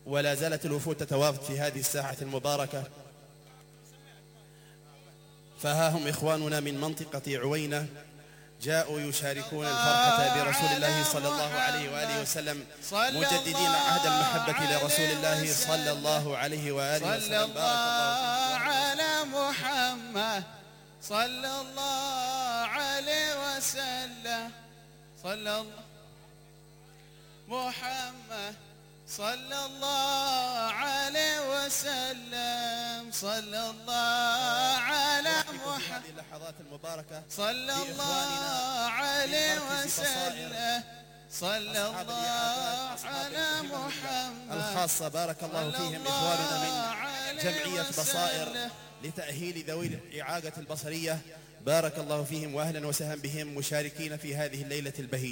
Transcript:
ولا زالت الوفود تتوافد في هذه الساحة المباركة، فها هم إخواننا من منطقة عوينة جاءوا يشاركون الفرحة برسول الله صلى الله عليه وآله وسلم، مجددين عهد المحبة لرسول الله صلى الله عليه وآله وسلم. صلى الله على محمد صلى الله عليه وسلم. صلى الله محمد صلى الله عليه وسلم. صلى الله على محمد اللحظات المباركة صلى الله عليه وسلم. صلى الله على محمد الخاصة، بارك الله فيهم إخواننا من جمعية بصائر لتأهيل ذوي الإعاقة البصرية، بارك الله فيهم وأهلا وسهلا بهم مشاركين في هذه الليلة البهية.